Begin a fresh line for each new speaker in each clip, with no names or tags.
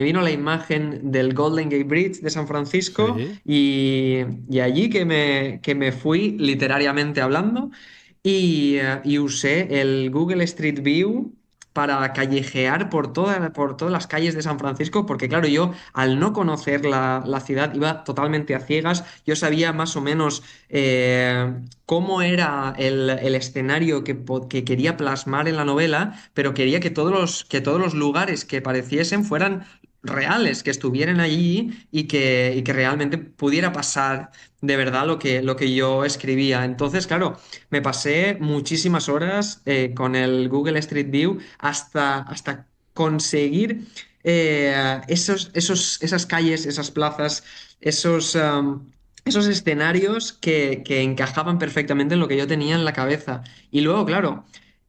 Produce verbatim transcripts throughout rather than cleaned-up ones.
vino la imagen del Golden Gate Bridge de San Francisco
Sí.
y, y allí que me, que me fui literariamente hablando y, eh, y usé el Google Street View para callejear por, toda- por todas las calles de San Francisco, porque claro, yo al no conocer la, la ciudad iba totalmente a ciegas, yo sabía más o menos eh, cómo era el, el escenario que, po- que quería plasmar en la novela, pero quería que todos los, que todos los lugares que pareciesen fueran reales, que estuvieran allí y que, y que realmente pudiera pasar de verdad lo que, lo que yo escribía. Entonces, claro, me pasé muchísimas horas eh, con el Google Street View hasta, hasta conseguir eh, esos, esos, esas calles, esas plazas, esos, um, esos escenarios que, que encajaban perfectamente en lo que yo tenía en la cabeza. Y luego, claro,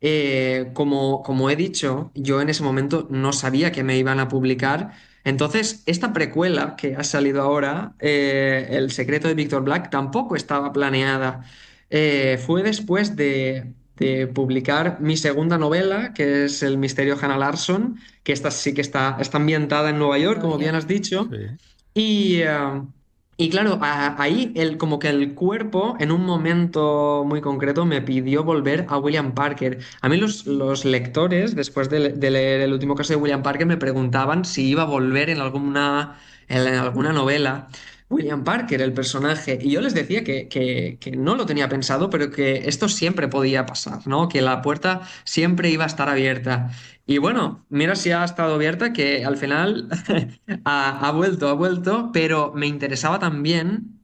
eh, como, como he dicho, yo en ese momento no sabía que me iban a publicar. Entonces, esta precuela que ha salido ahora, eh, El secreto de Víctor Black, tampoco estaba planeada. Eh, fue después de, de publicar mi segunda novela, que es El misterio de Hannah Larson, que esta sí que está, está ambientada en Nueva
En
York,
Nueva
como bien
York.
has dicho.
Sí.
Y, eh, y claro, a- ahí el, como que el cuerpo en un momento muy concreto me pidió volver a William Parker. A mí los, los lectores, después de, le- de leer el último caso de William Parker, me preguntaban si iba a volver en alguna, en alguna novela. William Parker, el personaje, y yo les decía que, que, que no lo tenía pensado, pero que esto siempre podía pasar, ¿no? Que la puerta siempre iba a estar abierta. Y bueno, mira si ha estado abierta, que al final ha, ha vuelto, ha vuelto, pero me interesaba también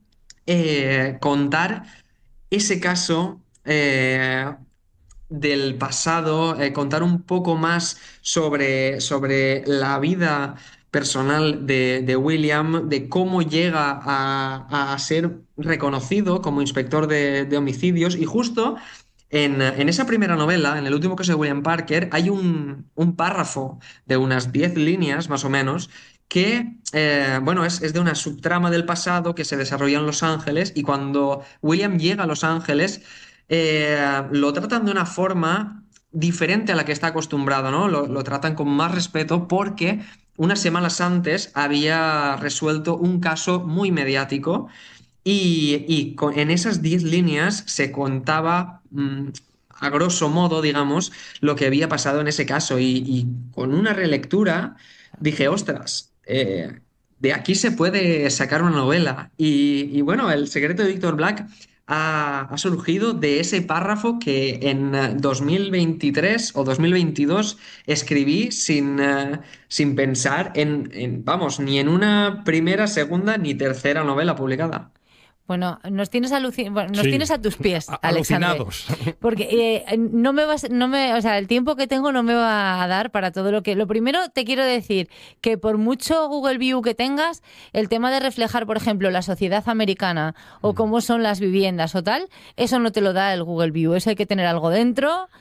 eh, contar ese caso eh, del pasado, eh, contar un poco más sobre, sobre la vida personal de, de William, de cómo llega a, a ser reconocido como inspector de, de homicidios. Y justo en, en esa primera novela, en el último caso de William Parker, hay un, un párrafo de unas diez líneas, más o menos, que, eh, bueno, es, es de una subtrama del pasado que se desarrolla en Los Ángeles y cuando William llega a Los Ángeles, eh, lo tratan de una forma diferente a la que está acostumbrado, ¿no? Lo, lo tratan con más respeto porque unas semanas antes había resuelto un caso muy mediático y, y con- en esas diez líneas se contaba, mm, a grosso modo, digamos, lo que había pasado en ese caso. Y, y con una relectura dije, ostras, eh, de aquí se puede sacar una novela. Y, y bueno, El secreto de Víctor Black ha, ha surgido de ese párrafo que en eh, dos mil veintitrés o dos mil veintidós escribí sin, eh, sin pensar en, en, vamos, ni en una primera, segunda ni tercera novela publicada.
Bueno, nos tienes, aluci- bueno, nos
Sí,
tienes a tus pies,
a-
Alexandre.
alucinados.
Porque eh, no me vas, no me, o sea, el tiempo que tengo no me va a dar para todo lo que. Lo primero te quiero decir que por mucho Google View que tengas, el tema de reflejar, por ejemplo, la sociedad americana o
Mm.
cómo son las viviendas o tal, eso no te lo da el Google View. Eso hay que tener algo dentro.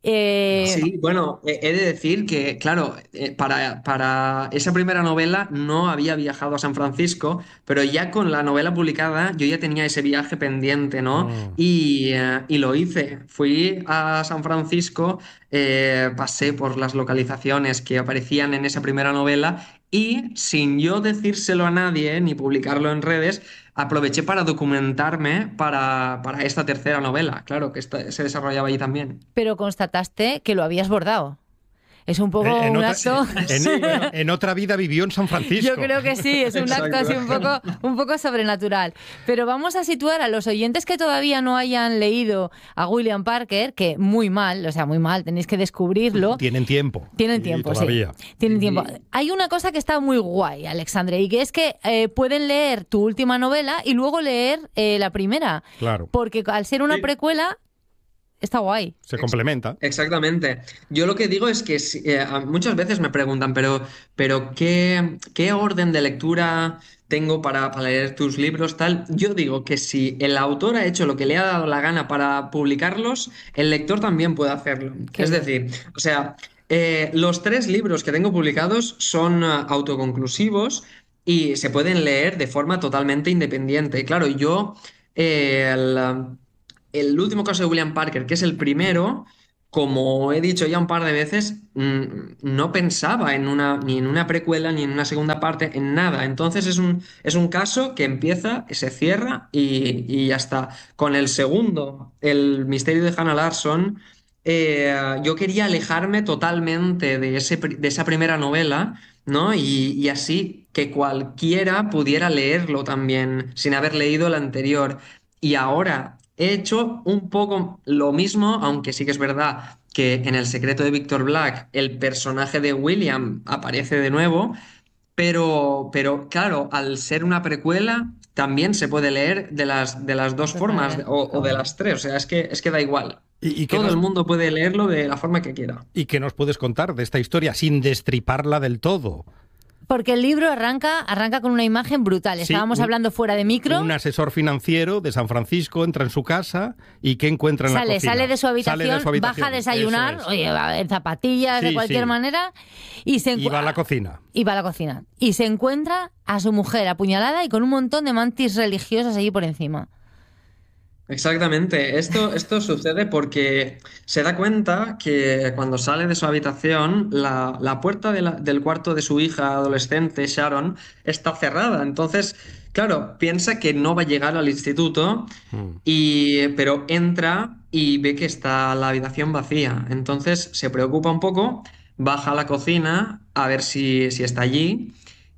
Eh,
Sí, bueno, he he de decir que, claro, eh, para, para esa primera novela no había viajado a San Francisco, pero ya con la novela publicada yo ya tenía ese viaje pendiente, ¿no?
Mm.
Y, eh, y lo hice. Fui a San Francisco, eh, pasé por las localizaciones que aparecían en esa primera novela y sin yo decírselo a nadie ni publicarlo en redes, aproveché para documentarme para, para esta tercera novela, claro, que esta- se desarrollaba allí también.
pero constataste que lo habías bordado. Es un
En,
poco
en
un
otra,
acto.
en,
Sí,
en-
bueno,
en otra vida vivió en San
Yo
Francisco.
creo que sí, es un acto
exacto.
así un poco, un poco sobrenatural. Pero vamos a situar a los oyentes que todavía no hayan leído a William Parker, que muy mal, o sea, muy mal, tenéis que descubrirlo.
Tienen tiempo.
Tienen
Y
tiempo, sí.
todavía.
Tienen tiempo.
Sí.
Hay una cosa que está muy guay, Alexandre, y que es que eh, pueden leer tu última novela y luego leer eh, la primera.
Claro.
Porque al ser una
Sí.
precuela, está guay.
Se
Ex-
complementa.
Exactamente. Yo lo que digo es que si- eh, a- muchas veces me preguntan, pero, pero ¿qué, qué orden de lectura tengo para, para leer tus libros, tal? Yo digo que si el autor ha hecho lo que le ha dado la gana para publicarlos, el lector también puede hacerlo.
Qué
Es
bien.
decir, o sea, eh, los tres libros que tengo publicados son eh, autoconclusivos y se pueden leer de forma totalmente independiente. Claro, yo... eh, el, el último caso de William Parker, que es el primero, como he dicho ya un par de veces, mm, no pensaba en una, ni en una precuela, ni en una segunda parte, en nada. Entonces es un, es un caso que empieza, se cierra y, y ya está. Con el segundo, El misterio de Hannah Larson, eh, yo quería alejarme totalmente de ese, pri- de esa primera novela, ¿no? Y, y así que cualquiera pudiera leerlo también, sin haber leído el anterior. Y ahora he hecho un poco lo mismo, aunque sí que es verdad que en El secreto de Víctor Black el personaje de William aparece de nuevo, pero, pero claro, al ser una precuela también se puede leer de las, de las dos
Dos
formas
maneras.
o, o de las tres, o sea, es que, es que da igual.
¿Y, y qué
Todo el
nos,
mundo puede leerlo de la forma que quiera.
y qué nos puedes contar de esta historia sin destriparla del todo?
Porque el libro arranca, arranca con una imagen brutal.
Sí,
Estábamos
un-
hablando fuera de micro.
Un asesor financiero de San Francisco entra en su casa y ¿qué encuentra en la
Sale,
cocina?
sale de su habitación,
Sale de su habitación,
baja a desayunar,
eso es.
oye, va en zapatillas, de
Sí,
cualquier
sí.
manera, y se
Y
encu-
va a la cocina.
y va a la cocina. Y se encuentra a su mujer apuñalada y con un montón de mantis religiosas allí por encima.
Exactamente, esto, esto sucede porque se da cuenta que cuando sale de su habitación, la, la puerta de la- del cuarto de su hija adolescente, Sharon, está cerrada. Entonces, claro, piensa que no va a llegar al instituto,
Mm.
y, pero entra y ve que está la habitación vacía. Entonces se preocupa un poco, baja a la cocina a ver si, si está allí.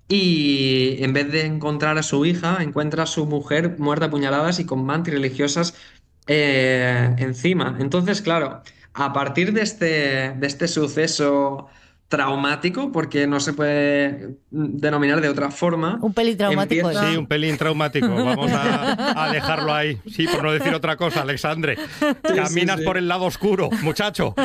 Y en vez de encontrar a su hija, encuentra a su mujer muerta a puñaladas y con mantis religiosas eh, encima. Entonces, claro, a partir de este, de este suceso traumático, porque no se puede denominar de otra forma,
Un pelín traumático es.
empieza...
Sí, un pelín traumático. Vamos a, a dejarlo ahí. Sí, por no decir otra cosa, Alexandre. Caminas
sí.
por el lado oscuro, muchacho.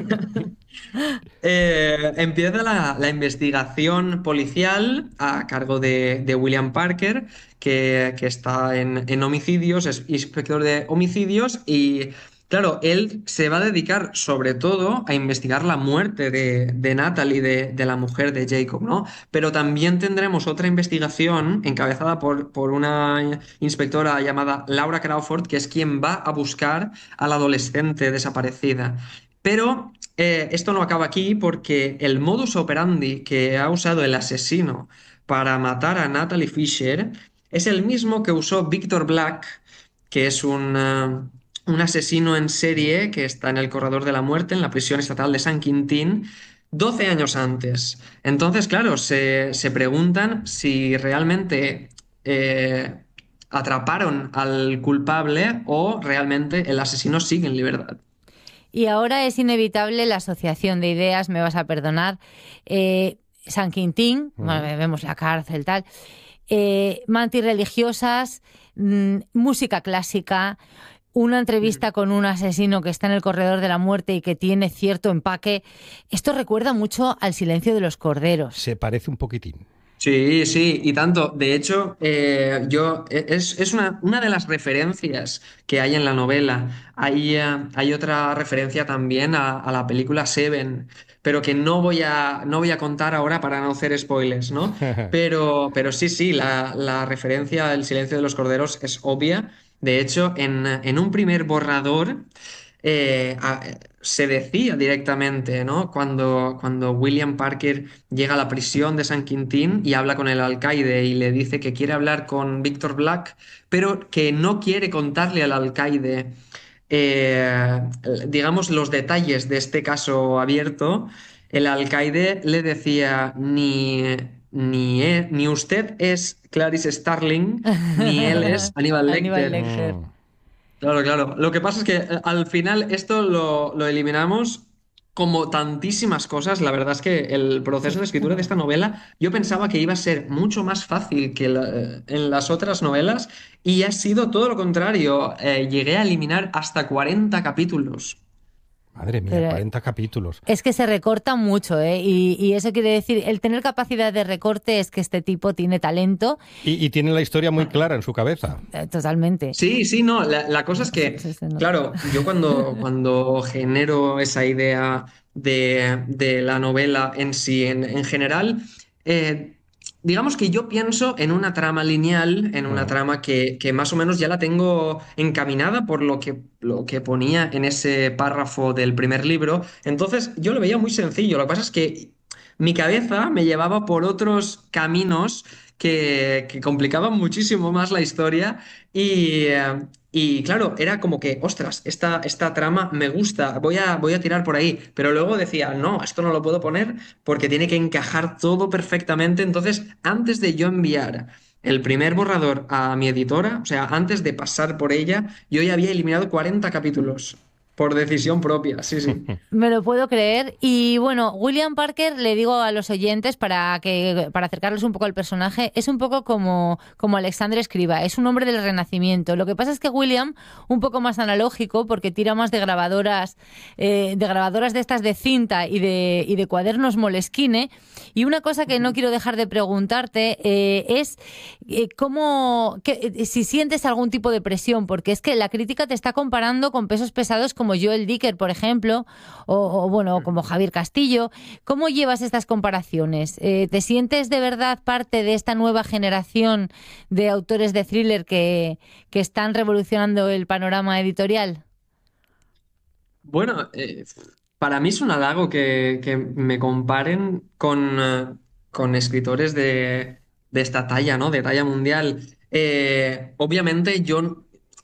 Eh, empieza la, la investigación policial a cargo de, de William Parker, que, que está en, en homicidios, es inspector de homicidios y, claro, él se va a dedicar sobre todo a investigar la muerte de, de Natalie, de, de la mujer de Jacob, ¿no? Pero también tendremos otra investigación encabezada por, por una inspectora llamada Laura Crawford, que es quien va a buscar a la adolescente desaparecida. Pero eh, esto no acaba aquí porque el modus operandi que ha usado el asesino para matar a Natalie Fisher es el mismo que usó Victor Black, que es un, eh, un asesino en serie que está en el corredor de la muerte, en la prisión estatal de San Quintín, doce años antes. Entonces, claro, se, se preguntan si realmente eh, atraparon al culpable o realmente el asesino sigue en libertad.
Y ahora es inevitable la asociación de ideas, me vas a perdonar. Eh, San Quintín, bueno, vemos la cárcel, tal. Eh, mantis religiosas, mm, música clásica, una entrevista con un asesino que está en el corredor de la muerte y que tiene cierto empaque. Esto recuerda mucho al Silencio de los Corderos.
Se parece un poquitín.
Sí, sí, y tanto. De hecho, eh, yo e- es, es una, una de las referencias que hay en la novela. Hay, eh, hay otra referencia también a, a la película Seven, pero que no voy a, no voy a contar ahora para no hacer spoilers, ¿no? Pero, pero sí, sí, la, la referencia al Silencio de los Corderos es obvia. De hecho, en, en un primer borrador eh, a- se decía directamente, ¿no? Cuando, cuando William Parker llega a la prisión de San Quintín y habla con el alcaide y le dice que quiere hablar con Victor Black, pero que no quiere contarle al alcaide, eh, digamos, los detalles de este caso abierto, el alcaide le decía, ni, ni, e- ni usted es Clarice Starling, ni él es Aníbal
Aníbal
Lecter.
Lecter.
Mm.
Claro, claro. Lo que pasa es que eh, al final esto lo, lo eliminamos como tantísimas cosas. La verdad es que el proceso de escritura de esta novela yo pensaba que iba a ser mucho más fácil que la- eh, en las otras novelas y ha sido todo lo contrario. Eh, llegué a eliminar hasta cuarenta capítulos.
Madre mía,
Pero-
cuarenta capítulos.
Es que se recorta mucho, ¿eh? Y, y eso quiere decir, el tener capacidad de recorte es que este tipo tiene talento,
Y, y tiene la historia muy clara en su cabeza.
eh, totalmente.
Sí, sí, no. La, la cosa es que,
Sí, sí, no.
claro, yo cuando, cuando genero esa idea de, de la novela en sí, en, en general, eh, digamos que yo pienso en una trama lineal, en una
Mm.
trama que, que más o menos ya la tengo encaminada por lo que, lo que ponía en ese párrafo del primer libro. Entonces yo lo veía muy sencillo. Lo que pasa es que mi cabeza me llevaba por otros caminos que, que complicaban muchísimo más la historia y, eh, y claro, era como que, ostras, esta, esta trama me gusta, voy a, voy a tirar por ahí, pero luego decía, no, esto no lo puedo poner porque tiene que encajar todo perfectamente. Entonces, antes de yo enviar el primer borrador a mi editora, o sea, antes de pasar por ella, yo ya había eliminado cuarenta capítulos por decisión propia, sí, sí.
Me lo puedo creer. Y bueno, William Parker, le digo a los oyentes para que para acercarles un poco al personaje, es un poco como, como Alexandre Escriba, es un hombre del Renacimiento. Lo que pasa es que William, un poco más analógico, porque tira más de grabadoras, eh, de grabadoras de estas de cinta y de, y de cuadernos Moleskine. Y una cosa que no quiero dejar de preguntarte eh, es eh, cómo, que, eh, si sientes algún tipo de presión, porque es que la crítica te está comparando con pesos pesados como Joel Dicker, por ejemplo, o, o, bueno, como Javier Castillo. ¿Cómo llevas estas comparaciones? Eh, ¿Te sientes de verdad parte de esta nueva generación de autores de thriller que, que están revolucionando el panorama editorial?
Bueno, eh, para mí es un halago que, que me comparen con, eh, con escritores de, de esta talla, ¿no? De talla mundial. Eh, obviamente yo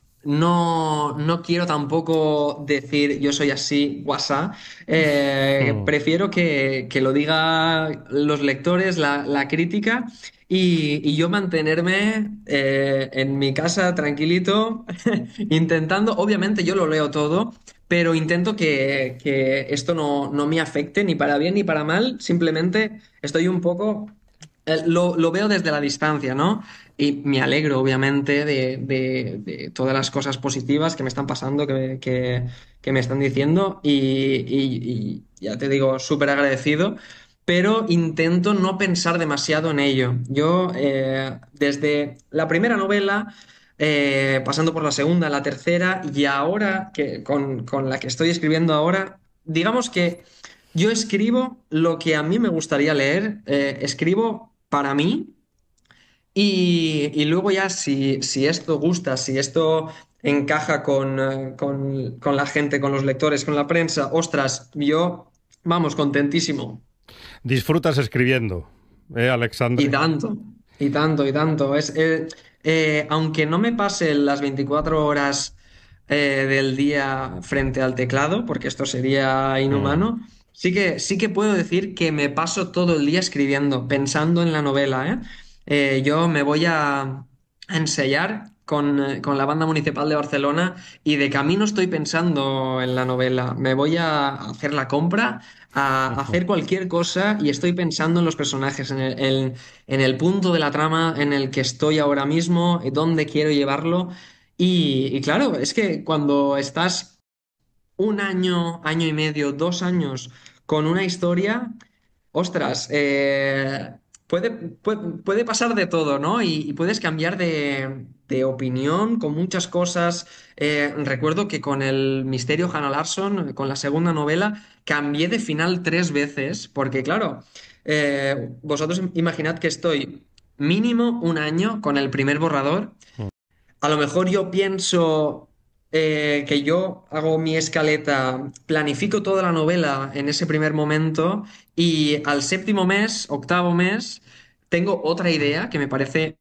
no, no quiero tampoco decir yo soy así, guasá. Eh,
Mm.
prefiero que, que lo diga los lectores, la, la crítica, y, y yo mantenerme eh, en mi casa tranquilito, intentando, obviamente yo lo leo todo, pero intento que, que esto no, no me afecte ni para bien ni para mal, simplemente estoy un poco, eh, lo, lo veo desde la distancia, ¿no? Y me alegro, obviamente, de, de- de todas las cosas positivas que me están pasando, que, que- que me están diciendo, y, y- y ya te digo, súper agradecido, pero intento no pensar demasiado en ello. Yo, eh, desde la primera novela, eh, pasando por la segunda, la tercera, y ahora que con, con la que estoy escribiendo ahora, digamos que yo escribo lo que a mí me gustaría leer, eh, escribo para mí. Y, y luego ya si, si esto gusta, si esto encaja con, eh, con, con la gente, con los lectores, con la prensa, ostras, yo, vamos, contentísimo.
Disfrutas escribiendo, ¿eh,
Y
Alexandre?
tanto, y tanto, y tanto. Es, eh, eh, aunque no me pase las veinticuatro horas eh, del día frente al teclado, porque esto sería
Mm.
inhumano, sí que, sí que puedo decir que me paso todo el día escribiendo, pensando en la novela, ¿eh? Eh, yo me voy a, a ensayar con, eh, con la Banda Municipal de Barcelona y de camino estoy pensando en la novela. Me voy a hacer la compra, a hacer cualquier cosa y estoy pensando en los personajes, en el, en- en el punto de la trama en el que estoy ahora mismo, y dónde quiero llevarlo. Y, y claro, es que cuando estás un año, año y medio, dos años con una historia, ostras, eh, puede, puede, puede pasar de todo, ¿no? Y, y puedes cambiar de, de opinión con muchas cosas. Eh, recuerdo que con el Misterio Hannah Larson, con la segunda novela, cambié de final tres veces, porque claro, eh, vosotros imaginad que estoy mínimo un año con el primer borrador. A lo mejor yo pienso eh, que yo hago mi escaleta, planifico toda la novela en ese primer momento y al séptimo mes, octavo mes, tengo otra idea que me parece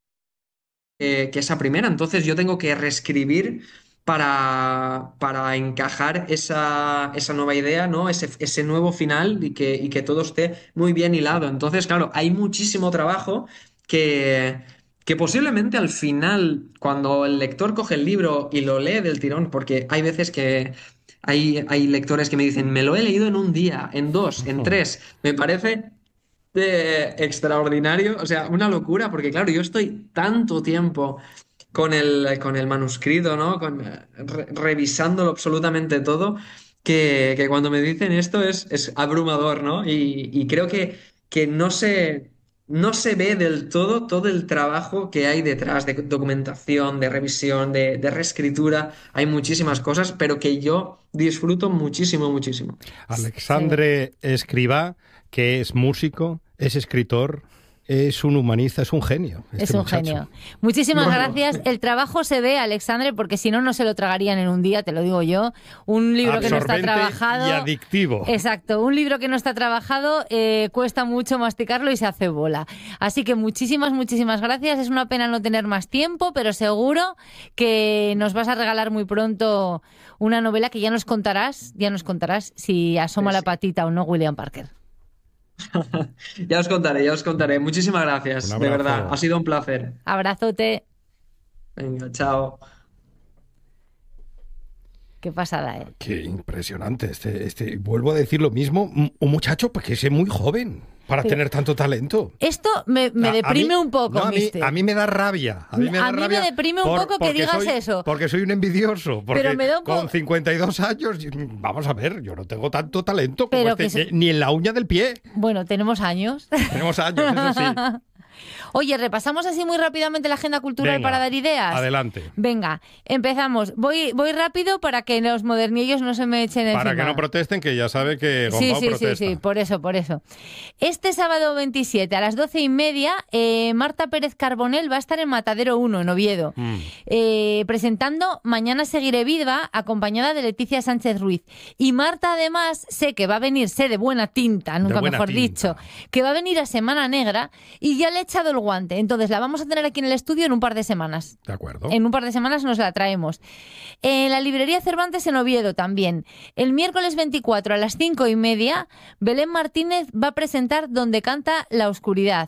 eh, que esa primera. Entonces yo tengo que reescribir para, para encajar esa, esa nueva idea, ¿no? Ese, ese nuevo final y que, y que todo esté muy bien hilado. Entonces, claro, hay muchísimo trabajo que, que posiblemente al final, cuando el lector coge el libro y lo lee del tirón, porque hay veces que hay, hay lectores que me dicen, me lo he leído en un día, en dos, en tres, me parece eh, extraordinario, o sea, una locura, porque claro, yo estoy tanto tiempo con el, con el manuscrito, ¿no? Con, eh, re- revisándolo absolutamente todo, que, que cuando me dicen esto es, es abrumador, ¿no? Y, y creo que, que no se, no se ve del todo todo el trabajo que hay detrás de documentación, de revisión, de, de reescritura. Hay muchísimas cosas, pero que yo disfruto muchísimo, muchísimo.
Se ve.
Alexandre Escribá, que es músico, es escritor. es un humanista, es un genio. Este
es un
muchacho.
genio. Muchísimas
Bueno.
gracias. El trabajo se ve, Alexandre, porque si no, no se lo tragarían en un día, te lo digo yo. Un libro que no está
Absorbente
trabajado.
y adictivo.
Exacto, un libro que no está trabajado eh, cuesta mucho masticarlo y se hace bola. Así que muchísimas, muchísimas gracias. Es una pena no tener más tiempo, pero seguro que nos vas a regalar muy pronto una novela que ya nos contarás, ya nos contarás si asoma
Sí,
la
sí.
patita o no William Parker.
Ya os contaré, ya os contaré. Muchísimas gracias,
Un
de
abrazo.
verdad. Ha sido un placer.
Abrazote.
Venga, chao.
Qué pasada, ¿eh?
Qué impresionante. Este, este, vuelvo a decir lo mismo, un un muchacho pues, que es muy joven para
Pero-
tener tanto talento.
Esto me, me
A- a
deprime
mí-
un poco,
no, a, mí,
mister.
a mí me da rabia. A mí me, da
A mí me
rabia
deprime un poco que
porque
digas
soy-
eso.
Porque soy un envidioso. Porque
Pero me da un po-
con cincuenta y dos años, vamos a ver, yo no tengo tanto talento como
Pero
este,
que se-
ni en la uña del pie.
Bueno, tenemos años.
Tenemos años, eso sí.
Oye, repasamos así muy rápidamente la agenda cultural
Venga,
para dar ideas.
adelante.
Venga, empezamos. Voy, voy rápido para que los modernillos no se me echen encima.
Para que no protesten, que ya sabe que
Sí,
Gombao
sí, sí,
protesta.
sí, por eso, por eso. Este sábado veintisiete a las doce y media, eh, Marta Pérez Carbonell va a estar en Matadero uno, en Oviedo,
Mm.
eh, presentando Mañana seguiré viva, acompañada de Leticia Sánchez Ruiz. Y Marta, además, sé que va a venir, sé de buena tinta, nunca
buena
mejor
tinta.
dicho, que va a venir a Semana Negra y ya le he echado el guante. Entonces la vamos a tener aquí en el estudio en un par de semanas.
De acuerdo.
En un par de semanas nos la traemos. En la librería Cervantes en Oviedo también. El miércoles veinticuatro a las cinco y media, Belén Martínez va a presentar Donde canta la oscuridad.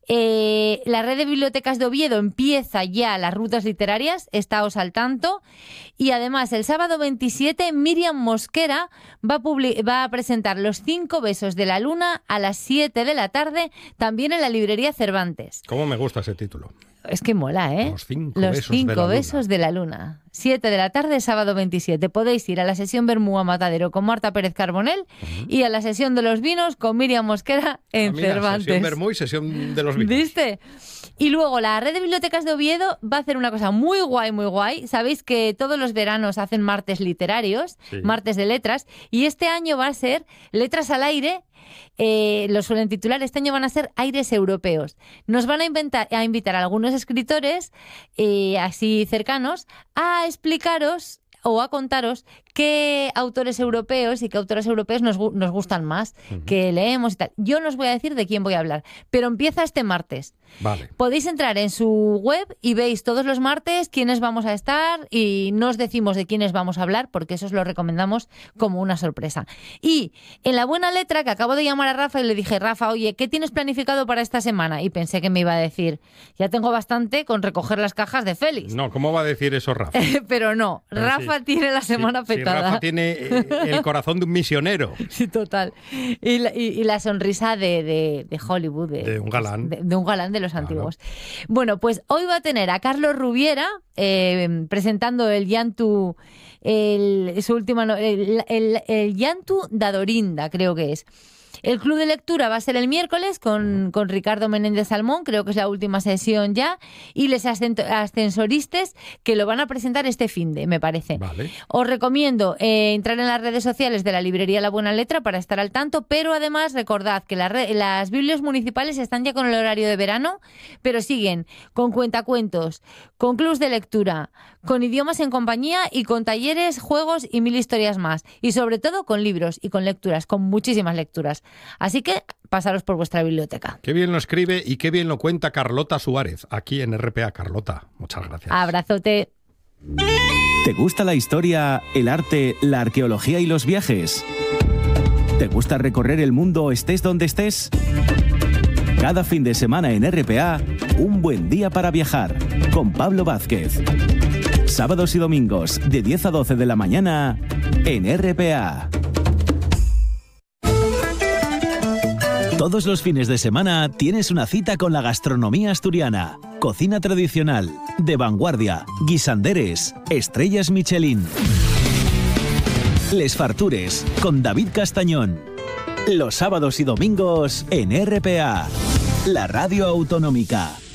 Eh, la red de bibliotecas de Oviedo empieza ya las rutas literarias, estáos al tanto. Y además, el sábado veintisiete, Miriam Mosquera va a, publi- va a presentar Los cinco besos de la luna a las siete de la tarde, también en la librería Cervantes.
¿Cómo me gusta ese título?
Es que mola, ¿eh?
Los cinco
Los
besos de
cinco
la luna.
besos de la luna. siete de la tarde, sábado veintisiete. Podéis ir a la sesión Bermú a Matadero con Marta Pérez Carbonell y a la sesión de los vinos con Miriam Mosquera en
Ah, mira,
Cervantes.
Sesión Bermú y sesión de los vinos.
¿Viste? Y luego la red de bibliotecas de Oviedo va a hacer una cosa muy guay, muy guay. Sabéis que todos los veranos hacen martes literarios,
Sí.
martes de letras, y este año va a ser Letras al Aire. Eh, lo suelen titular, este año van a ser Aires Europeos. Nos van a, inventar, a invitar a algunos escritores eh, así cercanos a explicaros o a contaros qué autores europeos y qué autores europeos nos, gu- nos gustan más,
Ujú.
que leemos y tal. Yo no os voy a decir de quién voy a hablar, pero empieza este martes.
Vale.
Podéis entrar en su web y veis todos los martes quiénes vamos a estar y no os decimos de quiénes vamos a hablar porque eso os lo recomendamos como una sorpresa. Y en la buena letra, que acabo de llamar a Rafa y le dije, Rafa, oye, ¿qué tienes planificado para esta semana? Y pensé que me iba a decir, ya tengo bastante con recoger las cajas de Félix.
No, ¿cómo va a decir eso Rafa?
Pero no,
Pero
Rafa
sí.
tiene la semana
Si- si
petada.
Rafa tiene eh, el corazón de un misionero.
Sí, total. Y la, y- y la sonrisa de, de- de Hollywood. De,
De un galán.
De, de un galán de los
Claro.
antiguos. Bueno, pues hoy va a tener a Carlos Rubiera eh, presentando el Llantu, el, su última, no- el, el, el Llantu da Dorinda, creo que es. El club de lectura va a ser el miércoles con, con Ricardo Menéndez Salmón, creo que es la última sesión ya, y les ascento- ascensoristas que lo van a presentar este finde, me parece.
Vale.
Os recomiendo eh, entrar en las redes sociales de la librería La Buena Letra para estar al tanto, pero además recordad que la re- las biblios municipales están ya con el horario de verano, pero siguen con cuentacuentos, con clubs de lectura, con idiomas en compañía y con talleres, juegos y mil historias más. Y sobre todo con libros y con lecturas, con muchísimas lecturas. Así que pasaros por vuestra biblioteca.
Qué bien lo escribe y qué bien lo cuenta Carlota Suárez, aquí en R P A. Carlota, muchas gracias.
Abrazote.
¿Te gusta la historia, el arte, la arqueología y los viajes? ¿Te gusta recorrer el mundo estés donde estés? Cada fin de semana en R P A, un buen día para viajar, con Pablo Vázquez. Sábados y domingos, de diez a doce de la mañana, en R P A. Todos los fines de semana tienes una cita con la gastronomía asturiana. Cocina tradicional, de vanguardia, guisanderes, estrellas Michelin. Les Fartures, con David Castañón. Los sábados y domingos en R P A, la radio autonómica.